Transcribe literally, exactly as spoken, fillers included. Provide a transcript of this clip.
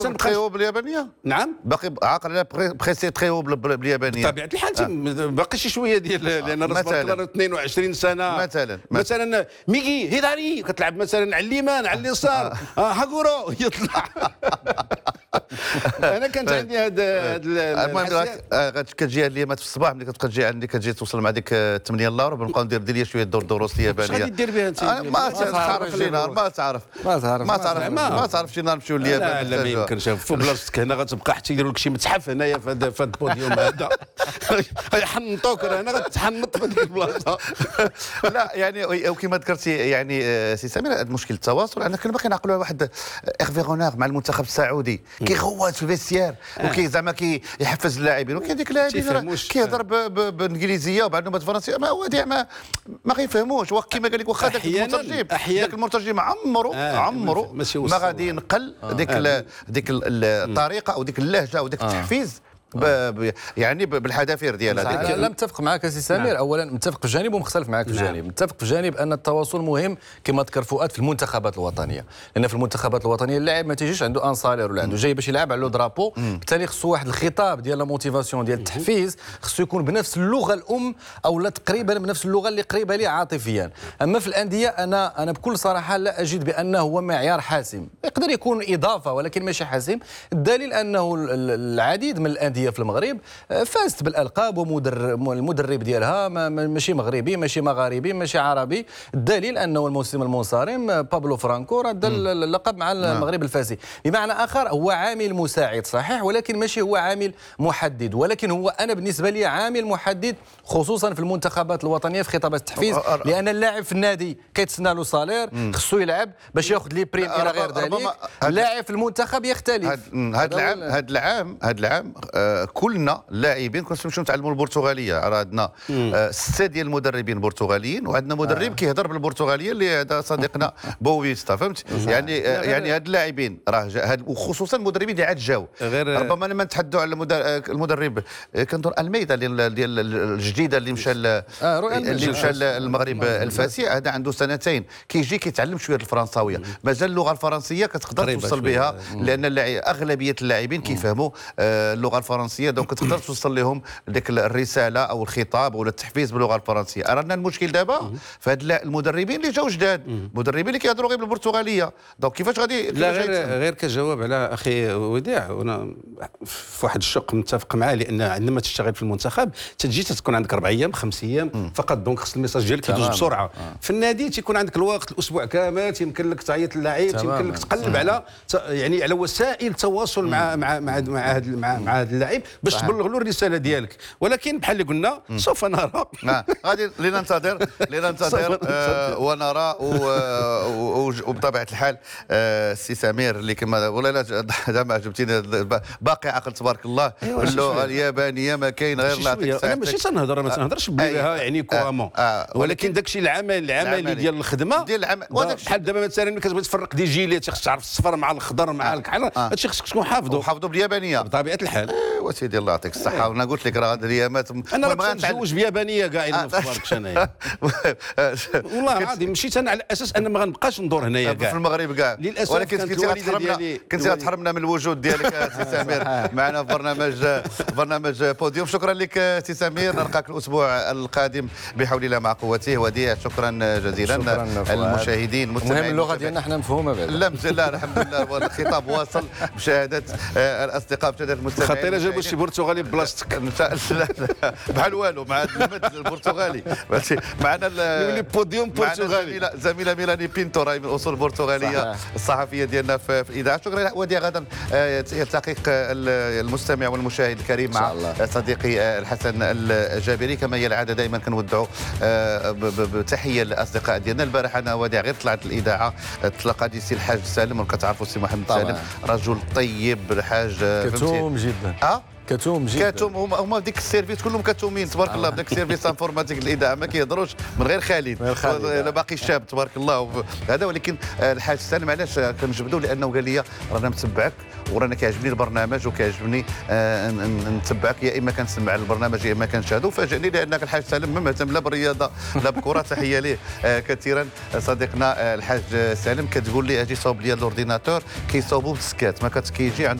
تريو باليابانيه. نعم باقي عاقل على بريسي تريو باليابانيه بطبيعه الحال. آه. باقي شي شويه ديال لان الراس اثنين وعشرين سنه مثلا مثلا ميغي هيداري كتلعب مثلا على اليمين على اليسار آه هاغورو يطلع. انا كانت عندي هذا المهم كتجي هاد الايامات في الصباح ملي كتبقى تجي عندي كتجي توصل مع ديك ثمانية الله بنبقاو ندير دير لي شويه دور دروس اليابانيه. اش غادي دير بها انت؟ ما تعرف شي نهار ما تعرف ما تعرف ما تعرف ما تعرف شي نهار نمشيو لليابان. لا لا ما يمكنش في بلاصتك هنا غتبقى حتى يديروا لك شي متحف هنايا في هذا في البوديوم هذا يحنطوك هنا غتحنط في هذيك البلاصه. لا يعني وكما ذكرتي يعني سي سمير هذا مشكل التواصل. انا كنا باقي نعقلوا واحد ايرفي رونار مع المنتخب السعودي كيغوت في الفيستيار وكي زعما كيحفز اللاعبين وكاين ديك اللاعبين كيهضر بالانجليزيه وبعضهم بالفرنسيه ما هو ما ما كيفهموش. كما قال لك واخا داك المترجم داك المترجم عمرو آه عمرو ما غادي ينقل ديك آه. ديك الطريقه او ديك اللهجه او ديك التحفيز ب... يعني بالحذافير ديالها. انا لا متفق معك سي سمير. نعم. اولا متفق في جانب ومختلف معك في جانب. نعم. متفق في جانب ان التواصل مهم كما ذكر فؤاد في المنتخبات الوطنيه، لان في المنتخبات الوطنيه اللاعب ما تيجيش عنده ان سالير ولا عنده جاي باش يلعب على لو درابو، بالتالي خصو واحد الخطاب ديال لا موتيفاسيون ديال التحفيز خصو يكون بنفس اللغه الام او لا تقريبا بنفس اللغه اللي قريبه ليه عاطفيا. اما في الانديه انا انا بكل صراحه لا اجد بانه هو معيار حاسم، يقدر يكون اضافه ولكن ماشي حاسم. الدليل انه العديد من الانديه في المغرب فازت بالالقاب ومدرب المدرب ديالها ماشي مغربي ماشي مغاربي ماشي عربي. الدليل انه الموسم المنصرم بابلو فرانكو رد اللقب مع المغرب الفاسي. بمعنى اخر هو عامل مساعد صحيح ولكن ماشي هو عامل محدد. ولكن هو انا بالنسبه لي عامل محدد خصوصا في المنتخبات الوطنيه في خطابات التحفيز، لان اللاعب في النادي كيتسنى له صالير خصو يلعب باش ياخذ لي بريم الى غير ذلك. اللاعب في المنتخب يختلف. هذا العام هذا العام هذا العام آه كلنا لاعبين كنا نمشيو نتعلموا البرتغاليه. راه عندنا آه سته ديال المدربين برتغاليين وعندنا مدرب آه. كيهضر بالبرتغاليه اللي هذا صديقنا بوفيستا فهمت. يعني آه يعني هاد اللاعبين راه وخصوصا المدربين اللي عاد جاو. ربما لما نتحدثوا على المدرب كندور الميدا ديال الجديده اللي مشى آه اللي مشى المغرب الفاسي. هذا عنده سنتين كيجي كيتعلم شويه الفرنساويه. مازال اللغه الفرنسيه كتقدر توصل بها لان اغلبيه اللاعبين كيفهموا آه اللغه الفرنسيه دونك تقدر توصل لهم ديك الرساله او الخطاب او التحفيز باللغه الفرنسيه. رانا المشكل دابا في هاد المدربين اللي جاو جداد، المدربين اللي كيهضروا غير بالبرتغاليه. دونك كيفاش غادي لا غير غير كجواب على اخي وديع. وانا في واحد الشق متفق معاه لان عندما تشتغل في المنتخب تجي تكون عندك اربع ايام خمس ايام فقط دونك خص الميساج ديالك يدوز بسرعه. آه. في النادي تيكون عندك الوقت الاسبوع كامل يمكن لك تعيط للاعب يمكن لك تقلب على يعني على وسائل التواصل مع مع مع مع هذا مع مع هذا اللاعب باش تبلغ له الرساله ديالك. ولكن بحال اللي قلنا سوف نرى. غادي لننتظر لننتظر آه ونرى وبطبيعه الحال آه سي سمير اللي كما ولا لا زعما عجبتيني باقي عقل تبارك الله. اللغه اليابانيه ما كاين غير لا. انا ماشي تنهضر ما تنهضرش بها يعني كوامون ولكن داكشي العمل العملي ديال الخدمه ديال العمل بحال دابا مثلا ملي كتبغي تفرق دي جيليات خصك تعرف الصفر مع الخضر مع الكحل. هادشي خصك تكون حافظه حافظه باليابانيه بطبيعه الحال. وسيدي الله يعطيك الصحه. وانا قلت لك راه هذه الايامات انا راه نتزوج بيابانيه كاع ما فكرتش انايا والله العظيم مشيت انا على اساس ان ما غنبقاش ندور هنايا كاع في المغرب كاع. ولكن كنتي غتحرمنا كنتي غتحرمنا من الوجود ديالك سي سمير معنا في برنامج برنامج بوديوم. شكرا لك سي سمير. نلقاك الاسبوع القادم بحول الله مع قوته. وديع شكرا جزيلا. المشاهدين المهم اللغه ديالنا حنا مفهومه بعد. لا لا الحمد لله الخطاب واصل بشهاده الاصدقاء بشهاده المستمعين. خطيره جابوا شي برتغالي بلاصتك بحال والو مع المد البرتغالي معنا البوديوم برتغالي. زميله ميلاني بينتو راهي من اصول برتغاليه الصحفيه ديالنا في الاذاعه. شكرا. وديع غدا يلتقيك المستمع والمشاهد الكريم مع صديقي الحسن الجابري. كما هي العاده دائما كنودعوا بتحيه للاصدقاء ديالنا. البارح انا وديع غير طلعت الاذاعه تلقى دي سي الحاج سالم وكتعرفوا السي محمد سالم رجل طيب الحاج كتوم جدا. اه كتوم جدا. كتوم هما هما ديك السيرفيس كلهم كتومين تبارك الله. بداك السيرفيس انفورماتيك الاذاعه ما كيهضروش من غير خالد. انا باقي شاب تبارك الله هذا. ولكن الحاج سالم علاش كنجبدوا لانه قال لي رانا متبعك ورانا كيعجبني البرنامج وكيعجبني آه نتبعك، يا اما كنسمع البرنامج يا اما كنشاهدو. فاجئني لانك الحاج سالم ما مهتم لا بالرياضه لا بالكره. تحيه ليه آه كثيرا صديقنا آه الحاج سالم. كتقول لي اجي صوب لي الاورديناتور كيصوبوا بالسكات، ما كتكيجي